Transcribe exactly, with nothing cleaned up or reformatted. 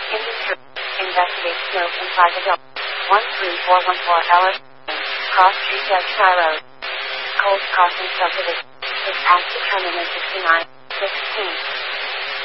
Industry. Investigate smoke inside the building. one three four one four Ellis. Cross Street Dexter Road. Cold Crossing Subdivision. This act to terminate sixty-nine sixteen.